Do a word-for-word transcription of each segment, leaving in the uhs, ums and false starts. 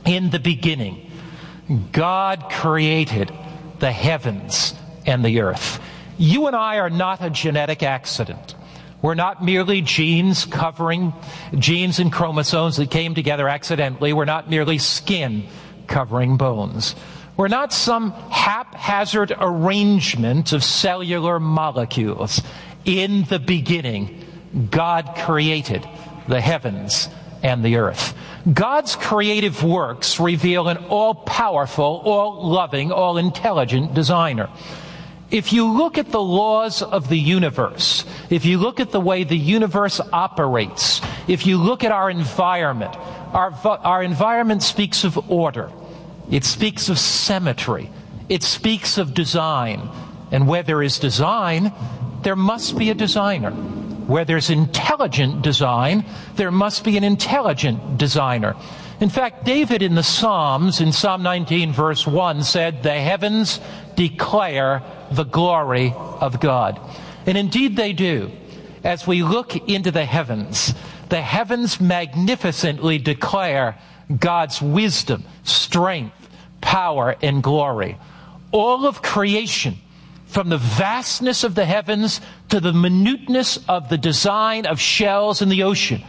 In the beginning, God created the heavens and the earth. You and I are not a genetic accident. We're not merely genes covering, genes and chromosomes that came together accidentally. We're not merely skin covering bones. We're not some haphazard arrangement of cellular molecules. In the beginning, God created the heavens and the earth. God's creative works reveal an all-powerful, all-loving, all-intelligent designer. If you look at the laws of the universe, if you look at the way the universe operates, if you look at our environment, our, our environment speaks of order. It speaks of symmetry. It speaks of design. And where there is design, there must be a designer. Where there's intelligent design, there must be an intelligent designer. In fact, David in the Psalms, in Psalm nineteen, verse one, said, "The heavens declare the glory of God." And indeed they do. As we look into the heavens, the heavens magnificently declare God's wisdom, strength, power, and glory. All of creation, from the vastness of the heavens to the minuteness of the design of shells in the ocean,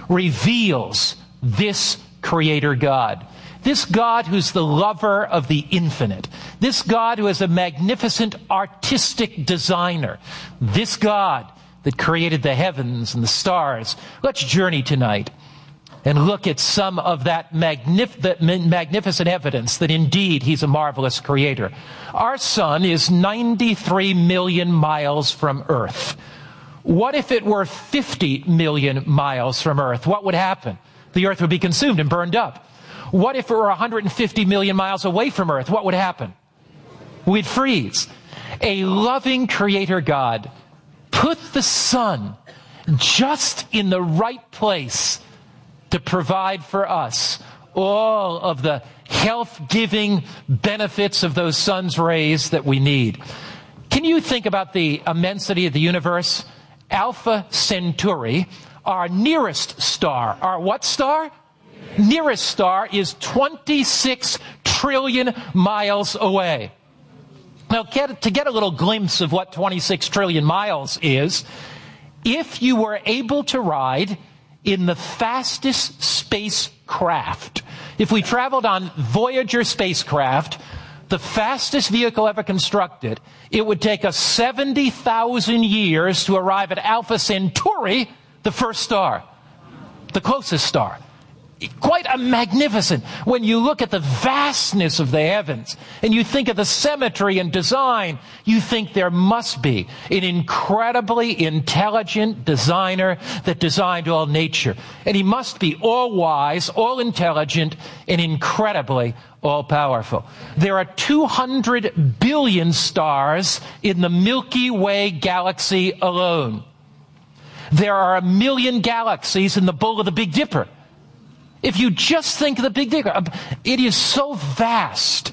reveals this Creator God. This God who's the lover of the infinite. This God who is a magnificent artistic designer. This God that created the heavens and the stars. Let's journey tonight and look at some of that magnif- magnificent evidence that indeed He's a marvelous creator. Our sun is ninety-three million miles from Earth. What if it were fifty million miles from Earth? What would happen? The Earth would be consumed and burned up. What if it were one hundred fifty million miles away from Earth? What would happen? We'd freeze. A loving creator God put the sun just in the right place to provide for us all of the health-giving benefits of those sun's rays that we need. Can you think about the immensity of the universe? Alpha Centauri, our nearest star, our what star? Nearest star is twenty-six trillion miles away. Now, get, to get a little glimpse of what twenty-six trillion miles is, if you were able to ride in the fastest spacecraft, if we traveled on Voyager spacecraft, the fastest vehicle ever constructed, it would take us seventy thousand years to arrive at Alpha Centauri, the first star, the closest star. Quite a magnificent, when you look at the vastness of the heavens and you think of the symmetry and design, you think there must be an incredibly intelligent designer that designed all nature. And He must be all-wise, all-intelligent, and incredibly all-powerful. There are two hundred billion stars in the Milky Way galaxy alone. There are a million galaxies in the bowl of the Big Dipper. If you just think of the Big Dipper, it is so vast.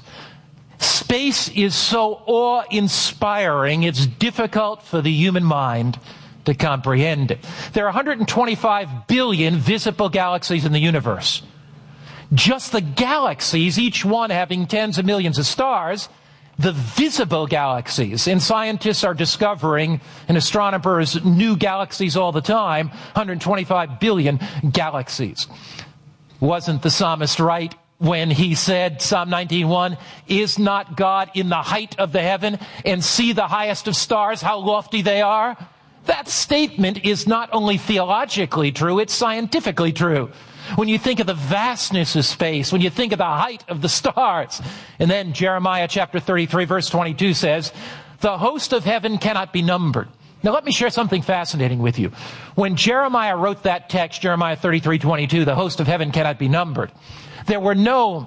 Space is so awe-inspiring, it's difficult for the human mind to comprehend it. There are one hundred twenty-five billion visible galaxies in the universe. Just the galaxies, each one having tens of millions of stars, the visible galaxies, and scientists are discovering, and astronomers, new galaxies all the time, one hundred twenty-five billion galaxies. Wasn't the psalmist right when he said, Psalm nineteen one, "Is not God in the height of the heaven, and see the highest of stars, how lofty they are?" That statement is not only theologically true, it's scientifically true. When you think of the vastness of space, when you think of the height of the stars. And then Jeremiah chapter thirty-three, verse twenty-two says, "The host of heaven cannot be numbered." Now let me share something fascinating with you. When Jeremiah wrote that text, Jeremiah thirty-three twenty-two, "The host of heaven cannot be numbered," there were no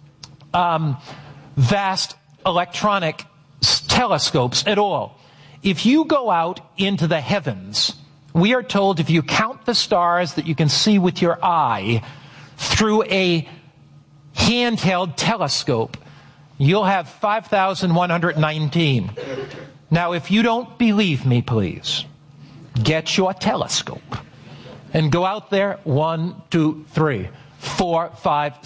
um, vast electronic telescopes at all. If you go out into the heavens, we are told if you count the stars that you can see with your eye through a handheld telescope, you'll have five thousand one hundred nineteen. Now, if you don't believe me, please, get your telescope and go out there. One, two, three, four, five,